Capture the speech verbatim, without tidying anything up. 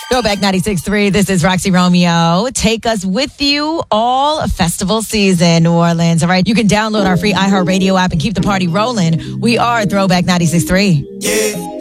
Throwback ninety-six point three. This is Roxy Romeo. Take us with you all festival season, New Orleans. All right. You can download our free iHeartRadio app and keep the party rolling. We are Throwback ninety-six point three. Yeah.